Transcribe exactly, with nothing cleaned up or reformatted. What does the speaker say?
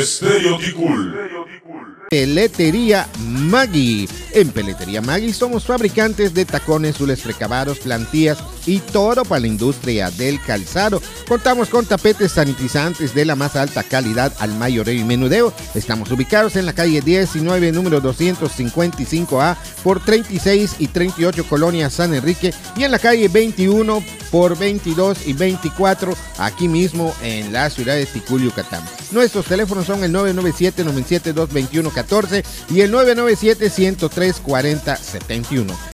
Estéreo Ticul. Peletería Maggi. En Peletería Maggi somos fabricantes de tacones, zules precabados, plantillas y todo para la industria del calzado. Contamos con tapetes sanitizantes de la más alta calidad al mayoreo y menudeo. Estamos ubicados en la calle diecinueve, número doscientos cincuenta y cinco A, por treinta y seis y treinta y ocho, Colonia San Enrique, y en la calle veintiuno por veintidós y veinticuatro, aquí mismo en la ciudad de Ticul, Yucatán. Nuestros teléfonos son el nueve nueve siete, nueve siete dos, dos uno uno cuatro y el nueve nueve siete, uno cero tres, cuatro cero siete uno.